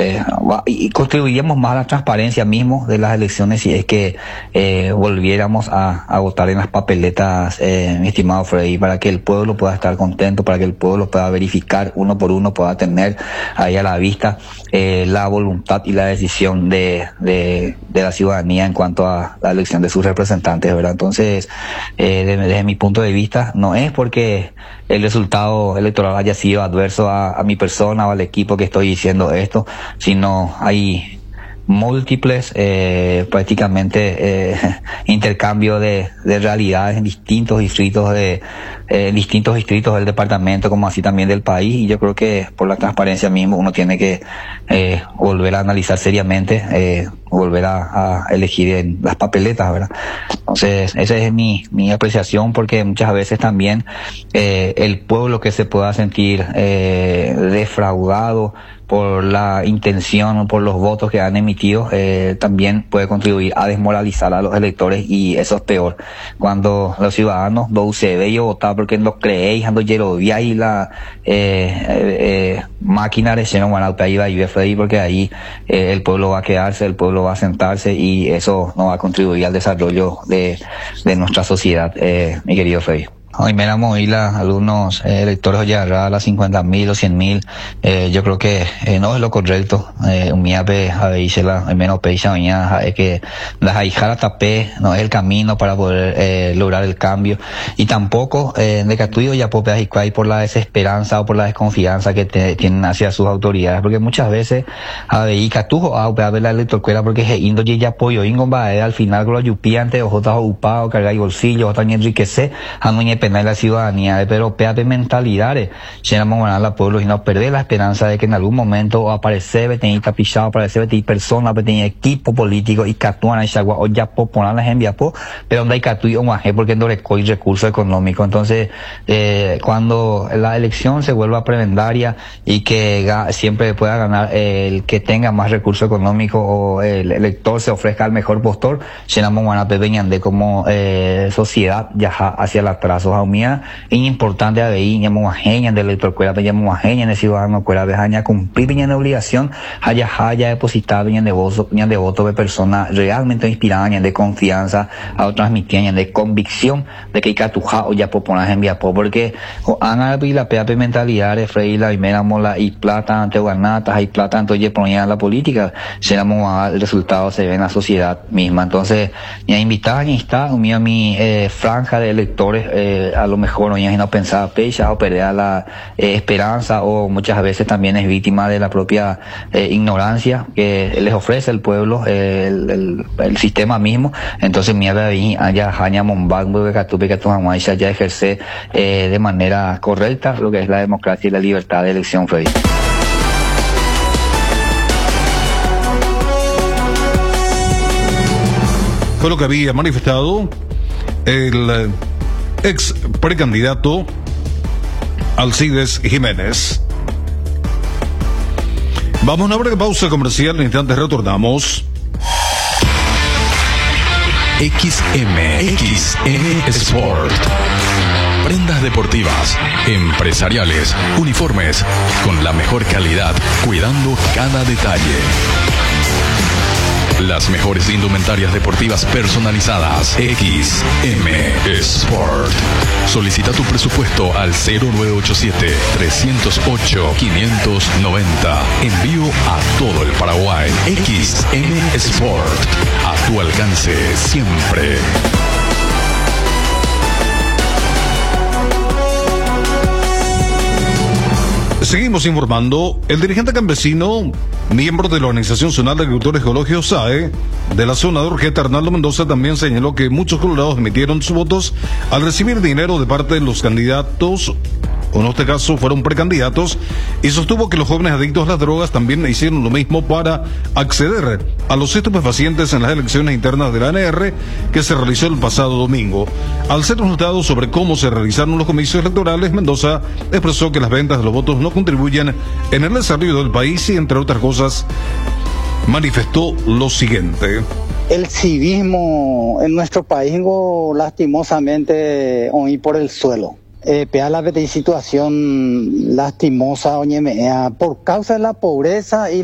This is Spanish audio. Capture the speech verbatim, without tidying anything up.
eh, va, y contribuiríamos más a la transparencia mismo de las elecciones si es que eh, volviéramos a, a votar en las papeletas, eh, mi estimado Freddy, para que el pueblo pueda estar contento, para que el pueblo pueda verificar uno por uno, pueda tener ahí a la vista eh, la voluntad y la decisión de, de, de la ciudadanía en cuanto a la elección de sus representantes, ¿verdad? Entonces, eh, desde, desde mi punto de vista, no es porque el resultado electoral haya sido adverso a, a mi persona o al equipo que estoy diciendo esto, sino hay múltiples eh, prácticamente eh, intercambio de, de realidades en distintos distritos de eh, distintos distritos del departamento, como así también del país, y yo creo que por la transparencia mismo uno tiene que eh, volver a analizar seriamente, eh, volver a, a elegir en las papeletas, ¿verdad? Entonces esa es mi, mi apreciación, porque muchas veces también eh, el pueblo que se pueda sentir eh, defraudado por la intención o por los votos que han emitido, eh, también puede contribuir a desmoralizar a los electores, y eso es peor. Cuando los ciudadanos do se ve y votar porque no creéis, ando yerovia y la eh, eh, eh, máquina de lleno van ahí va a Freddy, porque ahí eh, el pueblo va a quedarse, el pueblo va a sentarse, y eso no va a contribuir al desarrollo de, de nuestra sociedad, eh, mi querido Freddy. Hoy me la movila algunos eh, electores ya a las cincuenta mil o cien mil, eh, yo creo que eh, no es lo correcto. Eh, un mía pe a veces la menos peisa mañana es que las aijara tapé no es el camino para poder eh, lograr el cambio, y tampoco eh, de que tuyo ya popea y por la desesperanza o por la desconfianza que te, tienen hacia sus autoridades, porque muchas veces a ver y catujo a ver la electorcuela porque es indo ya apoyo ingo va al final con los yupiantes o jotas ocupado cargar y bolsillo o también enriquecer a no penal la ciudadanía, pero peate mentalidades, si no vamos a ganar al pueblo y no perder la esperanza de que en algún momento aparecer betení tapizado, aparecer betení persona, betení equipo político y catuan a chagua o ya po poner las enviapo, pero donde hay catu y omaje porque no le coi recurso económico. Entonces, eh, cuando la elección se vuelva prebendaria y que ga, siempre pueda ganar el que tenga más recurso económico o el elector se ofrezca al mejor postor, si no vamos a ganar de como eh, sociedad ya hacia el atraso. Mía es importante a veí ñamo ajeña del elector cuera ñamo ajeña de ciudadano cuera vejaña cumplir piña de obligación haya haya depositar piña de voto piña de voto de persona realmente inspirada de confianza a transmitir de convicción de que catuja o ya proponer en vía porque ana la pea mentalidad de Frei la primera mola y plata ante ganatas y plata entonces ponía la política seramos el resultado se ve en la sociedad misma. Entonces ya invitada ni está unía mi eh, franja de electores eh, a lo mejor no no pensaba pecha o perder la eh, esperanza, o muchas veces también es víctima de la propia eh, ignorancia que les ofrece el pueblo, eh, el, el, el sistema mismo. Entonces mi allá haña mombango de catupe que tu ya ejerce eh, de manera correcta lo que es la democracia y la libertad de elección, Freddy. Fue lo que había manifestado el ex precandidato Alcides Jiménez. Vamos a una breve pausa comercial, en instantes retornamos. X M, X M Sport. Prendas deportivas, empresariales, uniformes, con la mejor calidad, cuidando cada detalle. Las mejores indumentarias deportivas personalizadas. X M Sport. Solicita tu presupuesto al cero nueve ocho siete, tres cero ocho, cinco nueve cero. Envío a todo el Paraguay. X M Sport. A tu alcance siempre. Seguimos informando. El dirigente campesino, miembro de la Organización Zonal de Agricultores Geológicos S A E, de la zona de Urgeta, Arnaldo Mendoza, también señaló que muchos colorados emitieron sus votos al recibir dinero de parte de los candidatos, o en este caso fueron precandidatos, y sostuvo que los jóvenes adictos a las drogas también hicieron lo mismo para acceder a los estupefacientes en las elecciones internas de la A N R que se realizó el pasado domingo. Al ser consultado sobre cómo se realizaron los comicios electorales, Mendoza expresó que las ventas de los votos no contribuyen en el desarrollo del país y, entre otras cosas, manifestó lo siguiente. El civismo en nuestro país, lastimosamente, hoy por el suelo. Eh, pea la situación lastimosa, oye, por causa de la pobreza y